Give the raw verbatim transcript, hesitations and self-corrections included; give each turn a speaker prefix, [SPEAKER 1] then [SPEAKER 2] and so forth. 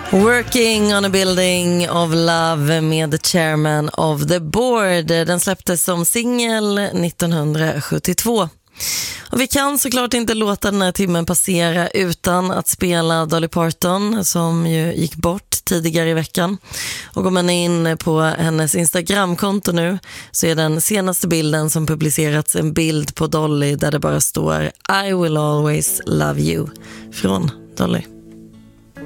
[SPEAKER 1] Working on a building of love med The Chairman of the Board. Den släpptes som singel nittonhundrasjuttiotvå. Och vi kan såklart inte låta den här timmen passera utan att spela Dolly Parton, som ju gick bort tidigare i veckan. Och går man in på hennes Instagramkonto nu så är den senaste bilden som publicerats en bild på Dolly där det bara står I will always love you från Dolly.